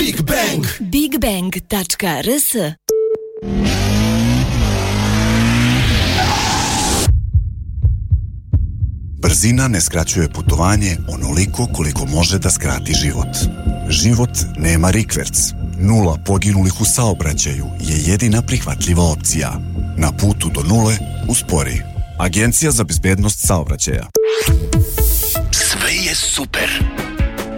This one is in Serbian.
Big Bang. BigBang.rs. Brzina ne skraćuje putovanje onoliko koliko može da skrati život. Život nema rikverc. 0 poginulih u saobraćaju je jedina prihvatljiva opcija. Na putu do nule uspori. Agencija za bezbednost saobraćaja. Sve je super.